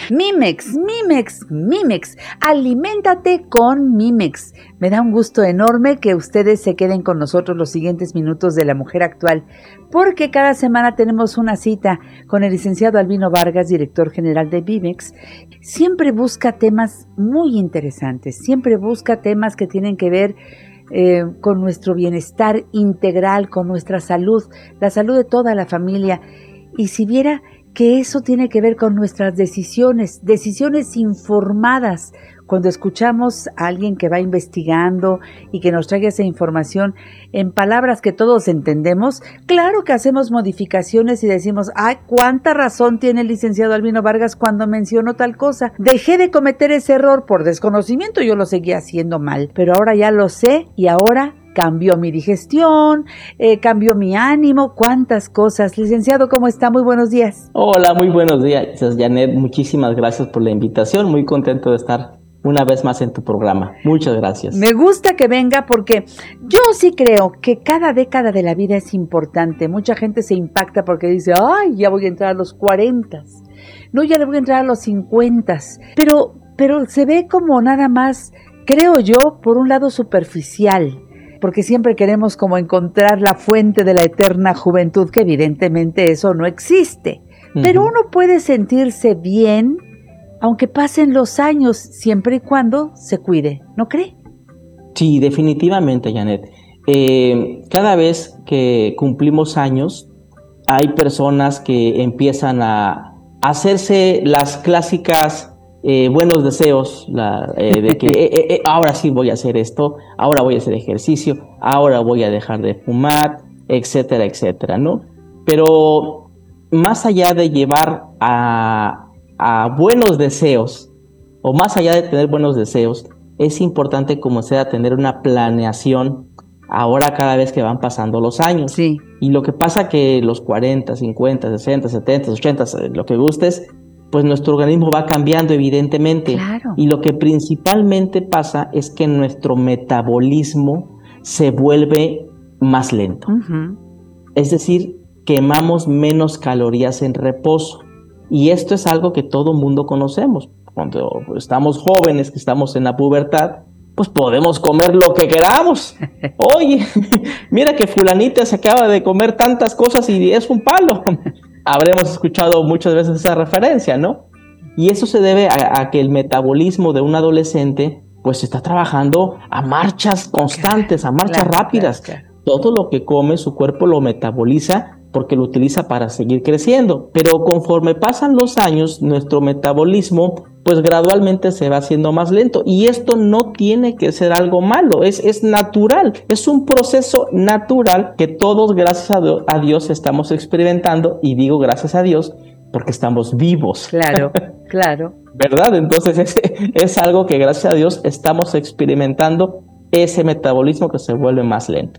Mimex, Mimex, Mimex. Aliméntate con Mimex. Me da un gusto enorme que ustedes se queden con nosotros los siguientes minutos de La Mujer Actual, porque cada semana tenemos una cita con el licenciado Albino Vargas, director general de Mimex. Siempre busca temas muy interesantes, siempre busca temas que tienen que ver con nuestro bienestar integral, con nuestra salud, la salud de toda la familia. Y si viera que eso tiene que ver con nuestras decisiones informadas. Cuando escuchamos a alguien que va investigando y que nos traiga esa información en palabras que todos entendemos, claro que hacemos modificaciones y decimos, ¡ay, cuánta razón tiene el licenciado Albino Vargas cuando mencionó tal cosa! Dejé de cometer ese error por desconocimiento, yo lo seguía haciendo mal, pero ahora ya lo sé y ahora cambió mi digestión, cambió mi ánimo, cuántas cosas. Licenciado, ¿cómo está? Muy buenos días. Hola, muy buenos días, Janet. Muchísimas gracias por la invitación. Muy contento de estar una vez más en tu programa. Muchas gracias. Me gusta que venga porque yo sí creo que cada década de la vida es importante. Mucha gente se impacta porque dice, ay, ya voy a entrar a los 40. No, ya le voy a entrar a los 50. Pero se ve como nada más, creo yo, por un lado superficial, porque siempre queremos como encontrar la fuente de la eterna juventud, que evidentemente eso no existe. Pero uno puede sentirse bien, aunque pasen los años, siempre y cuando se cuide, ¿no cree? Sí, definitivamente, Janet. Cada vez que cumplimos años, hay personas que empiezan a hacerse las clásicas buenos deseos, de que ahora sí voy a hacer esto, ahora voy a hacer ejercicio, ahora voy a dejar de fumar, etcétera, etcétera, ¿no? Pero más allá de llevar a buenos deseos, o más allá de tener buenos deseos, es importante comenzar a tener una planeación ahora cada vez que van pasando los años. Sí. Y lo que pasa que los 40, 50, 60, 70, 80, lo que gustes, pues nuestro organismo va cambiando evidentemente. Claro. Y lo que principalmente pasa es que nuestro metabolismo se vuelve más lento. Es decir, quemamos menos calorías en reposo. Y esto es algo que todo mundo conocemos. Cuando estamos jóvenes, que estamos en la pubertad, pues podemos comer lo que queramos. Oye, mira que fulanita se acaba de comer tantas cosas y es un palo. Habremos escuchado muchas veces esa referencia, ¿no? Y eso se debe a que el metabolismo de un adolescente pues está trabajando a marchas constantes, a marchas rápidas. Claro. Todo lo que come su cuerpo lo metaboliza porque lo utiliza para seguir creciendo. Pero conforme pasan los años, nuestro metabolismo pues gradualmente se va haciendo más lento. Y esto no tiene que ser algo malo, es natural. Es un proceso natural que todos, gracias a Dios, estamos experimentando. Y digo gracias a Dios porque estamos vivos. Claro, claro. ¿Verdad? Entonces es algo que gracias a Dios estamos experimentando, ese metabolismo que se vuelve más lento.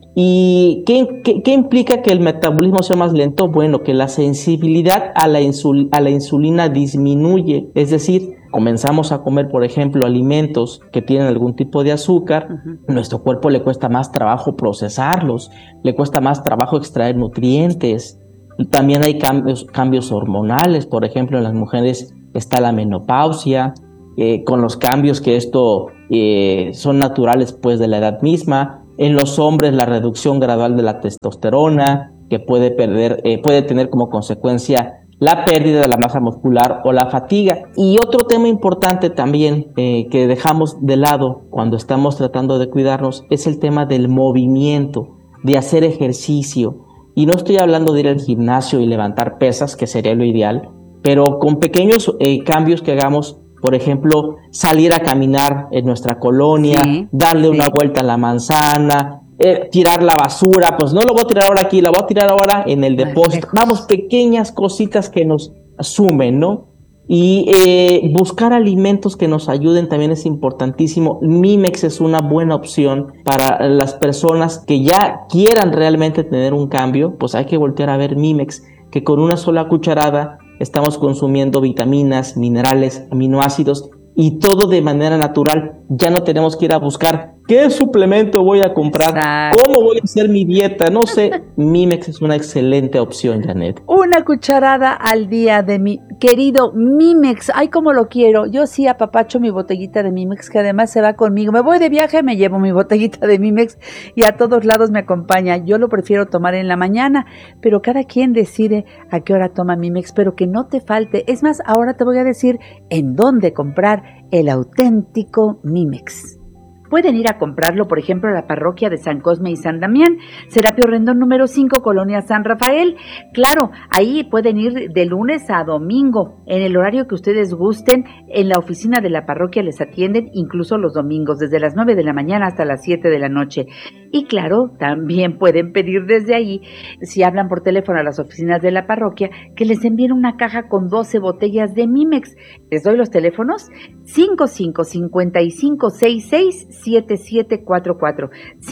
¿Y qué implica que el metabolismo sea más lento? Bueno, que la sensibilidad a la insulina disminuye. Es decir, comenzamos a comer, por ejemplo, alimentos que tienen algún tipo de azúcar. Nuestro cuerpo le cuesta más trabajo procesarlos, le cuesta más trabajo extraer nutrientes. También hay cambios hormonales. Por ejemplo, en las mujeres está la menopausia, con los cambios que esto son naturales pues de la edad misma. En los hombres, la reducción gradual de la testosterona, que puede tener como consecuencia la pérdida de la masa muscular o la fatiga. Y otro tema importante también que dejamos de lado cuando estamos tratando de cuidarnos es el tema del movimiento, de hacer ejercicio. Y no estoy hablando de ir al gimnasio y levantar pesas, que sería lo ideal, pero con pequeños cambios que hagamos. Por ejemplo, salir a caminar en nuestra colonia, darle una vuelta a la manzana, tirar la basura. Pues no lo voy a tirar ahora aquí, la voy a tirar ahora en el depósito. Vamos, pequeñas cositas que nos sumen, ¿no? Y buscar alimentos que nos ayuden también es importantísimo. Mimex es una buena opción para las personas que ya quieran realmente tener un cambio. Pues hay que voltear a ver Mimex, que con una sola cucharada estamos consumiendo vitaminas, minerales, aminoácidos y todo de manera natural. Ya no tenemos que ir a buscar ¿Qué suplemento voy a comprar? Exacto. ¿Cómo voy a hacer mi dieta? No sé, Mimex es una excelente opción, Janet. Una cucharada al día de mi querido Mimex. Ay, cómo lo quiero. Yo sí apapacho mi botellita de Mimex, que además se va conmigo. Me voy de viaje, me llevo mi botellita de Mimex y a todos lados me acompaña. Yo lo prefiero tomar en la mañana, pero cada quien decide a qué hora toma Mimex, pero que no te falte. Es más, ahora te voy a decir en dónde comprar el auténtico Mimex. Pueden ir a comprarlo, por ejemplo, a la parroquia de San Cosme y San Damián, Serapio Rendón número 5, Colonia San Rafael. Claro, ahí pueden ir de lunes a domingo, en el horario que ustedes gusten. En la oficina de la parroquia les atienden, incluso los domingos, desde las 9 de la mañana hasta las 7 de la noche. Y claro, también pueden pedir desde ahí, si hablan por teléfono a las oficinas de la parroquia, que les envíen una caja con 12 botellas de Mimex. Les doy los teléfonos: 5555667744,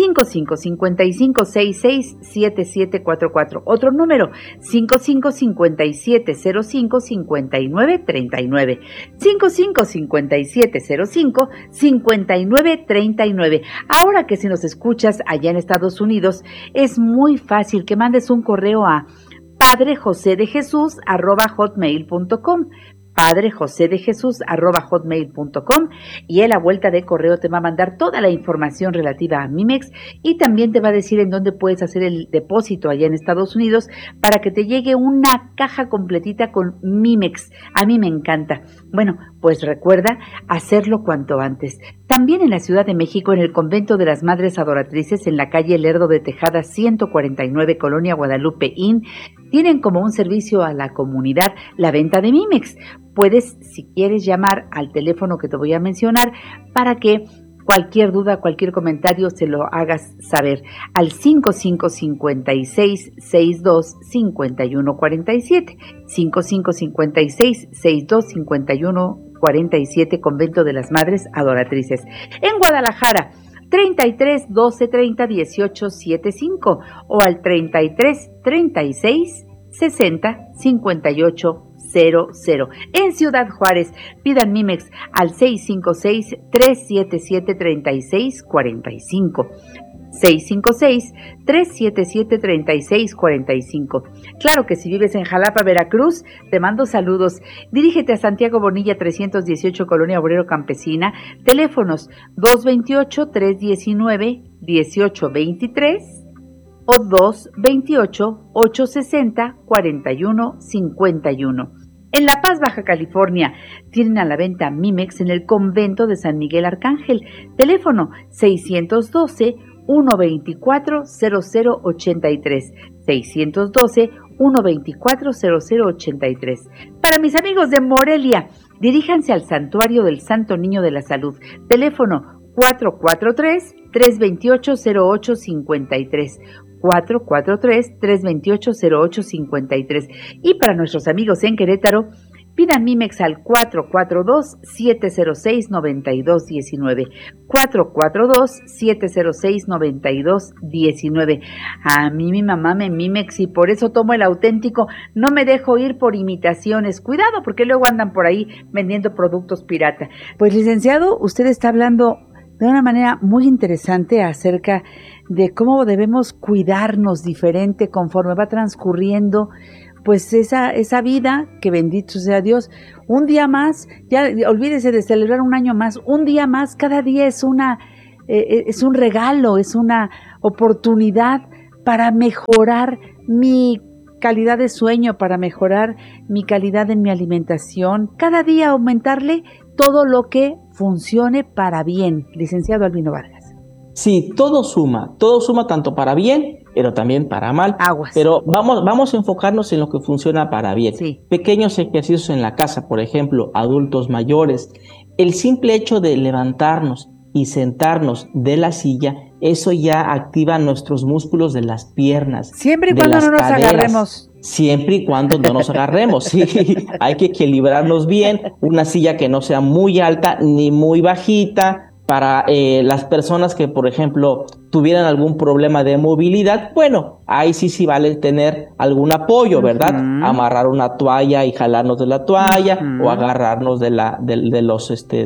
5555667744. Otro número: 5557055939, 5557055939. Ahora que si nos escuchas allá en Estados Unidos, es muy fácil que mandes un correo a padrejosedejesus@hotmail.com, padrejosedejesus@hotmail.com, y él a vuelta de correo te va a mandar toda la información relativa a Mimex y también te va a decir en dónde puedes hacer el depósito allá en Estados Unidos para que te llegue una caja completita con Mimex. A mí me encanta. Bueno, pues recuerda hacerlo cuanto antes. También en la Ciudad de México, en el Convento de las Madres Adoratrices, en la calle Lerdo de Tejada 149, Colonia Guadalupe Inn, tienen como un servicio a la comunidad la venta de Mimex. Puedes, si quieres, llamar al teléfono que te voy a mencionar para que cualquier duda, cualquier comentario se lo hagas saber al 5556-625147, 5556-625147, Convento de las Madres Adoratrices. En Guadalajara, 33 12 30 18 75 o al 33 36 60 58 00. En Ciudad Juárez, pidan Mimex al 656-377-3645. 656-377-3645. Claro que si vives en Jalapa, Veracruz, te mando saludos. Dirígete a Santiago Bonilla 318, Colonia Obrero Campesina. Teléfonos 228-319-1823 o 228-860-4151. En La Paz, Baja California, tienen a la venta Mimex en el Convento de San Miguel Arcángel. Teléfono 612-124-0083, 612-124-0083. Para mis amigos de Morelia, diríjanse al Santuario del Santo Niño de la Salud. Teléfono 443-328-0853, 443-328-0853. Y para nuestros amigos en Querétaro, pidan Mimex al 442-706-9219, 442-706-9219. A mí mi mamá me Mimex y por eso tomo el auténtico. No me dejo ir por imitaciones. Cuidado, porque luego andan por ahí vendiendo productos pirata. Pues, licenciado, usted está hablando de una manera muy interesante acerca de cómo debemos cuidarnos diferente conforme va transcurriendo pues esa vida, que bendito sea Dios. Un día más, ya olvídese de celebrar un año más, un día más, cada día es un regalo, es una oportunidad para mejorar mi calidad de sueño, para mejorar mi calidad en mi alimentación, cada día aumentarle todo lo que funcione para bien, licenciado Albino Vargas. Sí, todo suma tanto para bien, pero también para mal. Aguas. Pero vamos a enfocarnos en lo que funciona para bien. Sí. Pequeños ejercicios en la casa, por ejemplo, adultos mayores. El simple hecho de levantarnos y sentarnos de la silla, eso ya activa nuestros músculos de las piernas. Siempre y cuando no nos agarremos. Siempre y cuando no nos agarremos, sí. Hay que equilibrarnos bien. Una silla que no sea muy alta ni muy bajita. Para las personas que, por ejemplo, tuvieran algún problema de movilidad, bueno, ahí sí vale tener algún apoyo, ¿verdad? Uh-huh. Amarrar una toalla y jalarnos de la toalla, uh-huh, o agarrarnos de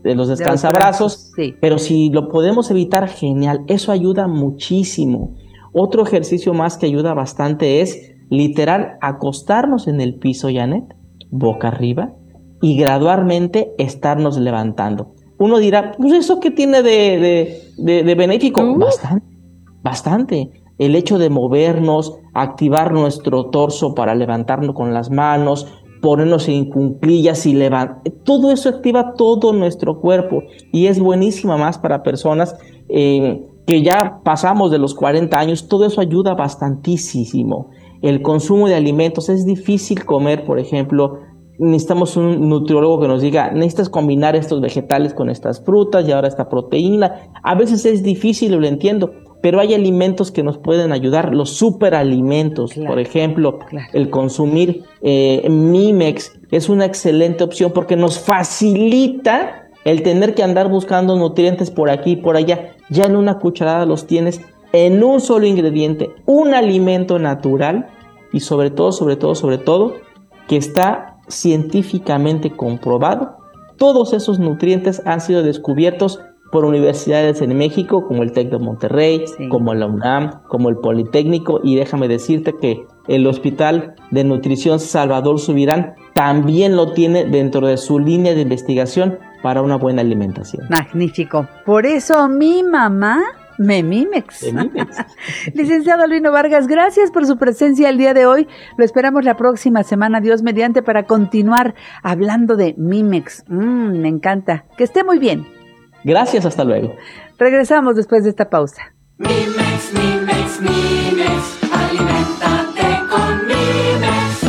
los descansabrazos, sí. Pero si lo podemos evitar, genial, eso ayuda muchísimo. Otro ejercicio más que ayuda bastante es literal acostarnos en el piso, Janet, boca arriba, y gradualmente estarnos levantando. Uno dirá, pues ¿eso qué tiene de benéfico? Bastante. El hecho de movernos, activar nuestro torso para levantarnos con las manos, ponernos en cuclillas y levantar, todo eso activa todo nuestro cuerpo y es buenísima más para personas que ya pasamos de los 40 años, todo eso ayuda bastantísimo. El consumo de alimentos, es difícil comer, por ejemplo, necesitamos un nutriólogo que nos diga, necesitas combinar estos vegetales con estas frutas y ahora esta proteína. A veces es difícil, lo entiendo, pero hay alimentos que nos pueden ayudar, los superalimentos, por ejemplo, el consumir Mimex es una excelente opción porque nos facilita el tener que andar buscando nutrientes por aquí y por allá. Ya en una cucharada los tienes en un solo ingrediente, un alimento natural y sobre todo, que está científicamente comprobado. Todos esos nutrientes han sido descubiertos por universidades en México, como el TEC de Monterrey, como la UNAM, como el Politécnico, y déjame decirte que el Hospital de Nutrición Salvador Subirán también lo tiene dentro de su línea de investigación para una buena alimentación. Magnífico. Por eso mi mamá me Mimex. Licenciado Albino Vargas, gracias por su presencia el día de hoy. Lo esperamos la próxima semana, Dios mediante, para continuar hablando de Mimex. Me encanta. Que esté muy bien. Gracias, hasta luego. Regresamos después de esta pausa. Mimex, Mimex, Mimex, aliméntate con Mimex.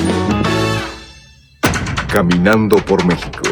Caminando por México.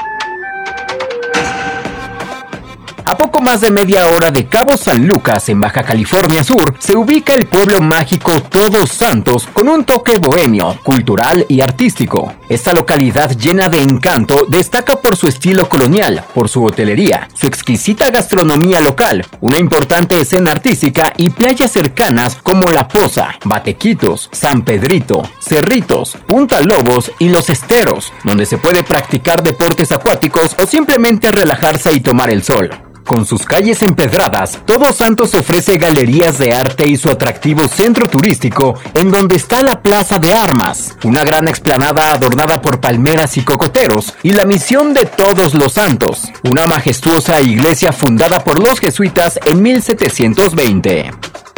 A poco más de media hora de Cabo San Lucas, en Baja California Sur, se ubica el pueblo mágico Todos Santos con un toque bohemio, cultural y artístico. Esta localidad llena de encanto destaca por su estilo colonial, por su hotelería, su exquisita gastronomía local, una importante escena artística y playas cercanas como La Poza, Batequitos, San Pedrito, Cerritos, Punta Lobos y Los Esteros, donde se puede practicar deportes acuáticos o simplemente relajarse y tomar el sol. Con sus calles empedradas, Todos Santos ofrece galerías de arte y su atractivo centro turístico, en donde está la Plaza de Armas, una gran explanada adornada por palmeras y cocoteros, y la Misión de Todos los Santos, una majestuosa iglesia fundada por los jesuitas en 1720.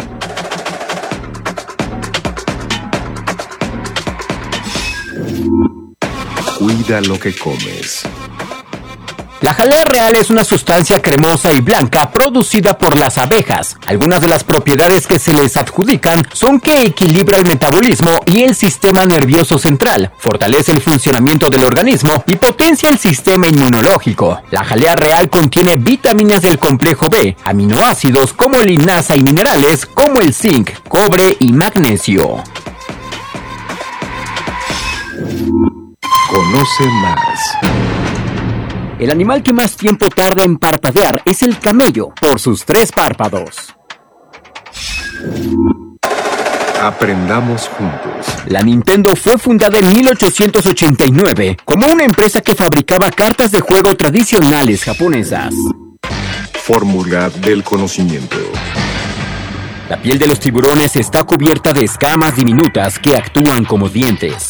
Cuida lo que comes. La jalea real es una sustancia cremosa y blanca producida por las abejas. Algunas de las propiedades que se les adjudican son que equilibra el metabolismo y el sistema nervioso central, fortalece el funcionamiento del organismo y potencia el sistema inmunológico. La jalea real contiene vitaminas del complejo B, aminoácidos como linaza y minerales como el zinc, cobre y magnesio. Conoce más. El animal que más tiempo tarda en parpadear es el camello, por sus 3 párpados. Aprendamos juntos. La Nintendo fue fundada en 1889 como una empresa que fabricaba cartas de juego tradicionales japonesas. Fórmula del conocimiento. La piel de los tiburones está cubierta de escamas diminutas que actúan como dientes.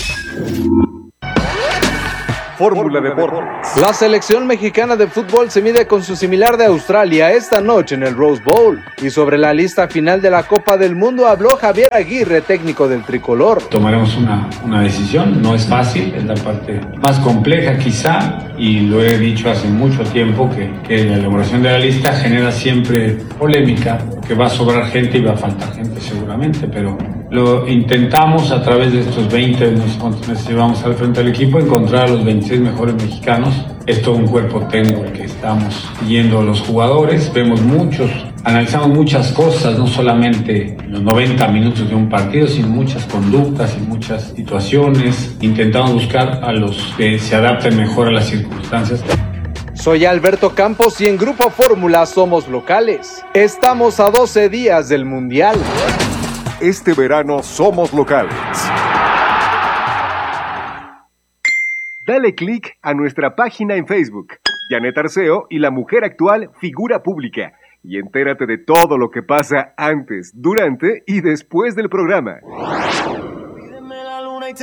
Fórmula Deportes. La selección mexicana de fútbol se mide con su similar de Australia esta noche en el Rose Bowl. Y sobre la lista final de la Copa del Mundo habló Javier Aguirre, técnico del tricolor. Tomaremos una decisión, no es fácil, es la parte más compleja quizá, y lo he dicho hace mucho tiempo que la elaboración de la lista genera siempre polémica, que va a sobrar gente y va a faltar gente seguramente, pero lo intentamos a través de estos 20, no sé cuántos meses llevamos al frente del equipo, encontrar a los 26 mejores mexicanos. Es todo un cuerpo técnico el que estamos yendo a los jugadores, vemos muchos, analizamos muchas cosas, no solamente los 90 minutos de un partido, sino muchas conductas y muchas situaciones. Intentamos buscar a los que se adapten mejor a las circunstancias. Soy Alberto Campos y en Grupo Fórmula somos locales. Estamos a 12 días del Mundial. Este verano somos locales. Dale click a nuestra página en Facebook. Janet Arceo y la mujer actual figura pública. Y entérate de todo lo que pasa antes, durante y después del programa.